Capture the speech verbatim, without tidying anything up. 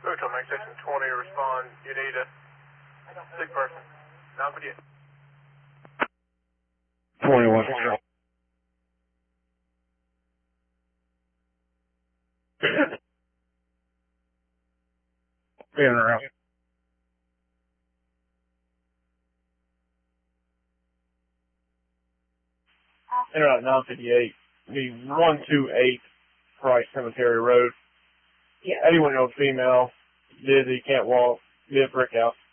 Hotel Max Station twenty, respond. You need a sick person. Not for you. twenty-one. Being around. Internet nine fifty-eight. The one two eight Price Cemetery Road. Yeah. Anyone knows female, dizzy, can't walk, live brick house.